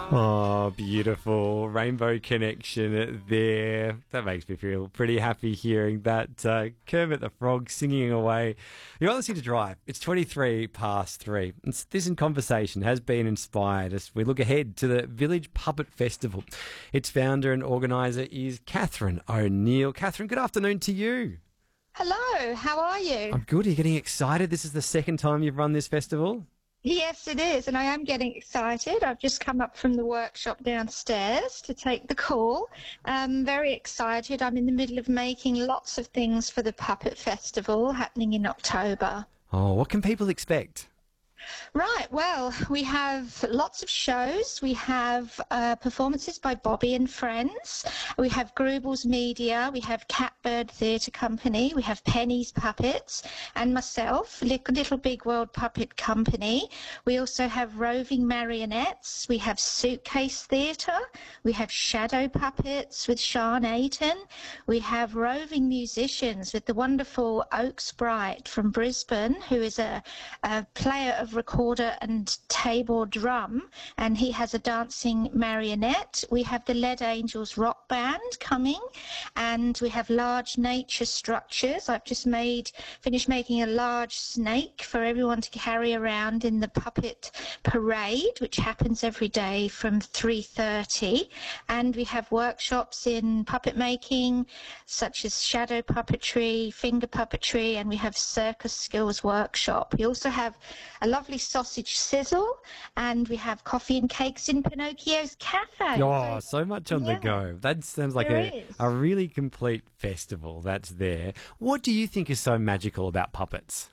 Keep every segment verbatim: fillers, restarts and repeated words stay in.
Oh, beautiful. Rainbow connection there. That makes me feel pretty happy hearing that. Uh, Kermit the Frog singing away. You're listening to Drive. It's twenty-three past three. And this in conversation has been inspired as we look ahead to the Village Puppet Festival. Its founder and organiser is Catherine O'Neill. Catherine, good afternoon to you. Hello, how are you? I'm good. Are you getting excited? This is the second time you've run this festival? Yes, it is, and I am getting excited. I've just come up from the workshop downstairs to take the call. I'm very excited. I'm in the middle of making lots of things for the Puppet Festival happening in October. Oh, what can people expect? Right, well, we have lots of shows. We have uh, performances by Bobby and Friends. We have Grubel's Media. We have Catbird Theatre Company. We have Penny's Puppets and myself, Little Big World Puppet Company. We also have Roving Marionettes. We have Suitcase Theatre. We have Shadow Puppets with Sean Ayton. We have Roving Musicians with the wonderful Oak Sprite from Brisbane, who is a, a player of recorder and tabor drum, and he has a dancing marionette. We have the Lead Angels rock band coming, and we have large nature structures. I've just made finished making a large snake for everyone to carry around in the puppet parade, which happens every day from three thirty. And we have workshops in puppet making, such as shadow puppetry, finger puppetry, and we have circus skills workshop. We also have a lovely sausage sizzle, and we have coffee and cakes in Pinocchio's Cafe. Oh, so much on yeah, the go. That sounds like a, a really complete festival that's there. What do you think is so magical about puppets?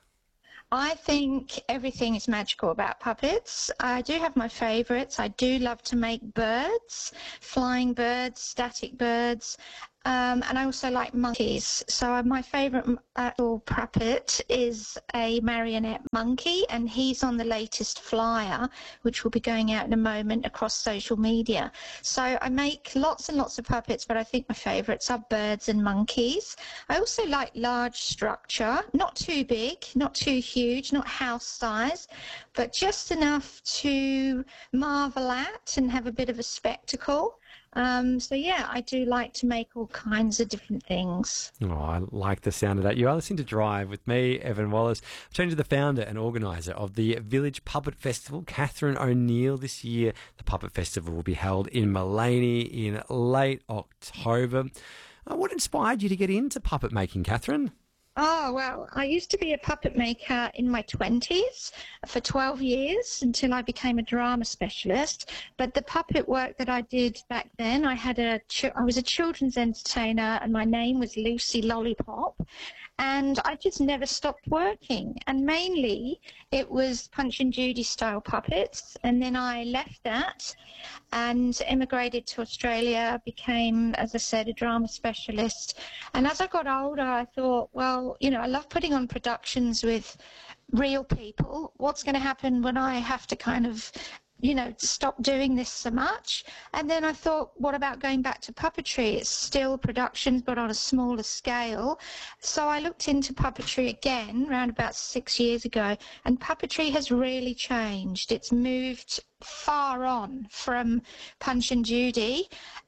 I think everything is magical about puppets. I do have my favourites. I do love to make birds, flying birds, static birds, um, and I also like monkeys. So my favourite uh, puppet is a marionette monkey, and he's on the latest flyer, which will be going out in a moment across social media. So I make lots and lots of puppets, but I think my favourites are birds and monkeys. I also like large structure, not too big, not too huge, not house size, but just enough to marvel at and have a bit of a spectacle. Um, so, yeah, I do like to make all kinds of different things. Oh, I like the sound of that. You are listening to Drive with me, Evan Wallace. I'm talking to the founder and organiser of the Village Puppet Festival, Catherine O'Neill. This year, the Puppet Festival will be held in Maleny in late October. Uh, what inspired you to get into puppet making, Catherine? Oh, well, I used to be a puppet maker in my twenties for twelve years until I became a drama specialist. But the puppet work that I did back then, I had a, I was a children's entertainer, and my name was Lucy Lollipop. And I just never stopped working. And mainly it was Punch and Judy style puppets. And then I left that and emigrated to Australia, became, as I said, a drama specialist. And as I got older, I thought, well, you know, I love putting on productions with real people. What's going to happen when I have to kind of, you know, stop doing this so much? And then I thought, what about going back to puppetry? It's still productions, but on a smaller scale. So I looked into puppetry again around about six years ago, and puppetry has really changed. It's moved far on from Punch and Judy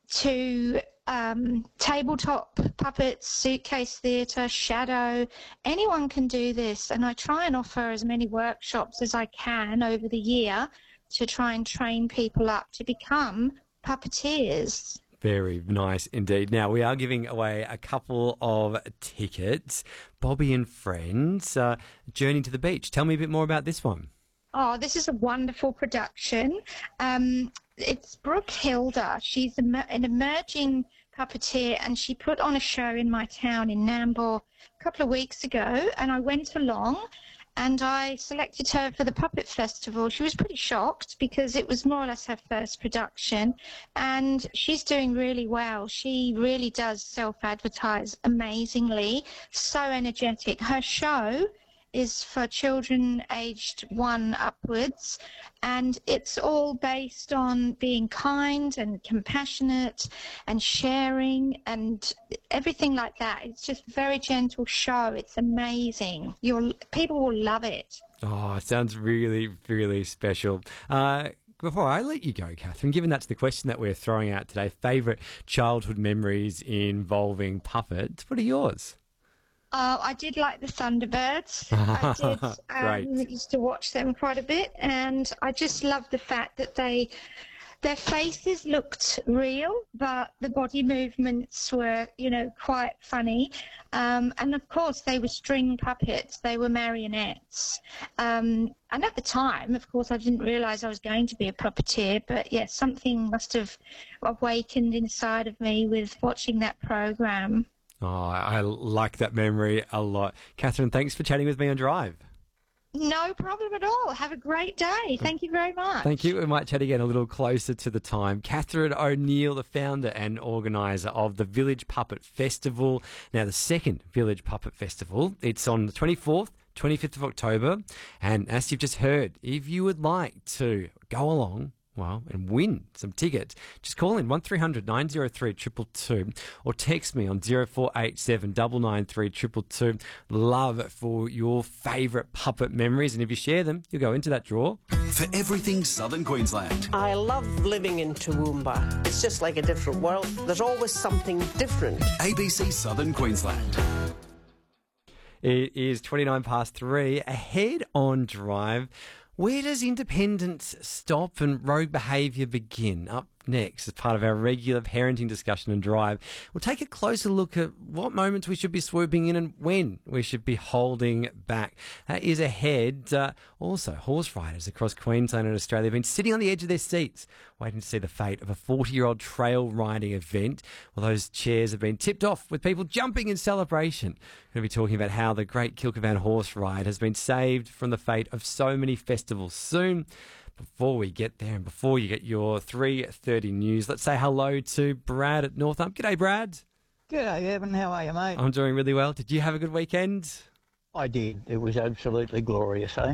to um, tabletop puppets, suitcase theatre, shadow. Anyone can do this, and I try and offer as many workshops as I can over the year to try and train people up to become puppeteers. Very nice indeed. Now, we are giving away a couple of tickets. Bobby and Friends, uh, Journey to the Beach. Tell me a bit more about this one. Oh, this is a wonderful production. Um, it's Brooke Hilda. She's a, an emerging puppeteer, and she put on a show in my town in Nambour a couple of weeks ago, and I went along. And I selected her for the Puppet Festival. She was pretty shocked because it was more or less her first production, and she's doing really well. She really does self-advertise amazingly, so energetic. Her show is for children aged one upwards, and it's all based on being kind and compassionate and sharing and everything like that. It's just a very gentle show. It's amazing. You'll, people will love it. Oh, it sounds really, really special. Uh, before I let you go, Catherine, given that's the question that we're throwing out today, favourite childhood memories involving puppets, what are yours? Uh, I did like the Thunderbirds. I did. Great. Um, used to watch them quite a bit, and I just loved the fact that they, their faces looked real, but the body movements were, you know, quite funny. Um, and of course, they were string puppets. They were marionettes. Um, and at the time, of course, I didn't realise I was going to be a puppeteer. But yes, something must have awakened inside of me with watching that program. Oh, I like that memory a lot. Catherine, thanks for chatting with me on Drive. No problem at all. Have a great day. Thank you very much. Thank you. We might chat again a little closer to the time. Catherine O'Neill, the founder and organiser of the Village Puppet Festival. Now, the second Village Puppet Festival, it's on the twenty-fourth, twenty-fifth of October. And as you've just heard, if you would like to go along, well, and win some tickets, just call in one three hundred nine oh three two two two or text me on zero four eight seven nine nine three two two two. Love for your favourite puppet memories, and if you share them, you'll go into that draw. For everything Southern Queensland. I love living in Toowoomba. It's just like a different world. There's always something different. A B C Southern Queensland. It is twenty-nine past three. Ahead on Drive. Where does independence stop and rogue behaviour begin? Up next, as part of our regular parenting discussion and Drive, we'll take a closer look at what moments we should be swooping in and when we should be holding back. That is ahead. Uh, also, horse riders across Queensland and Australia have been sitting on the edge of their seats, waiting to see the fate of a forty-year-old trail riding event. Well, those chairs have been tipped off with people jumping in celebration. We're going to be talking about how the Great Kilcovan Horse Ride has been saved from the fate of so many festivals soon. Before we get there and before you get your three thirty news, let's say hello to Brad at Northump. G'day, Brad. G'day, Evan. How are you, mate? I'm doing really well. Did you have a good weekend? I did. It was absolutely glorious, eh?